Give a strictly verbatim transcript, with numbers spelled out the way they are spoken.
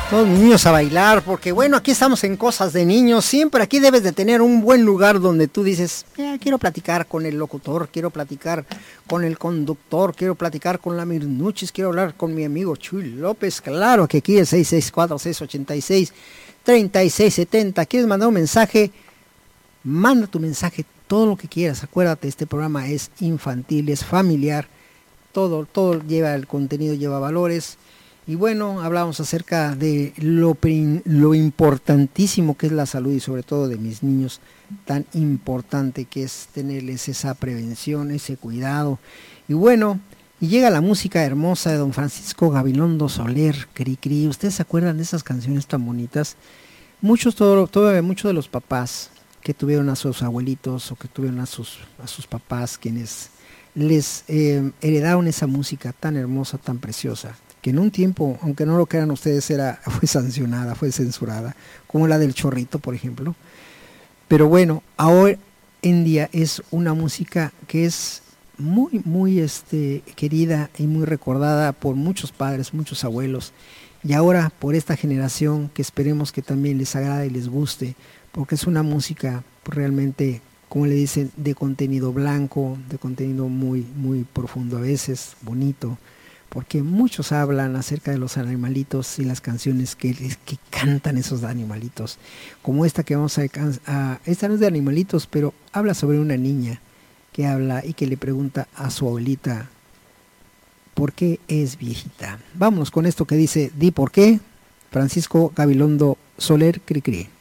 Todos mis niños a bailar, porque bueno, aquí estamos en Cosas de Niños. Siempre aquí debes de tener un buen lugar donde tú dices, eh, quiero platicar con el locutor, quiero platicar con el conductor, quiero platicar con la Mirnuchis, quiero hablar con mi amigo Chuy López. Claro que aquí el seis seis cuatro, seis ocho seis, tres seis siete cero. ¿Quieres mandar un mensaje? Manda tu mensaje, todo lo que quieras. Acuérdate, este programa es infantil, es familiar. Todo, todo lleva el contenido, lleva valores. Y bueno, hablamos acerca de lo, lo importantísimo que es la salud y sobre todo de mis niños, tan importante que es tenerles esa prevención, ese cuidado. Y bueno, y llega la música hermosa de don Francisco Gabilondo Soler, Cri Cri. ¿Ustedes se acuerdan de esas canciones tan bonitas? Muchos, todo, todo, muchos de los papás que tuvieron a sus abuelitos o que tuvieron a sus, a sus papás, quienes les eh, heredaron esa música tan hermosa, tan preciosa, que en un tiempo, aunque no lo crean ustedes, era, fue sancionada, fue censurada, como la del Chorrito, por ejemplo. Pero bueno, ahora en día es una música que es muy, muy este, querida y muy recordada por muchos padres, muchos abuelos, y ahora por esta generación que esperemos que también les agrade y les guste, porque es una música realmente, como le dicen, de contenido blanco, de contenido muy, muy profundo a veces, bonito, porque muchos hablan acerca de los animalitos y las canciones que, que cantan esos animalitos, como esta que vamos a, a... Esta no es de animalitos, pero habla sobre una niña que habla y que le pregunta a su abuelita ¿por qué es viejita? Vámonos con esto que dice, di por qué, Francisco Gabilondo Soler, Cri Cri.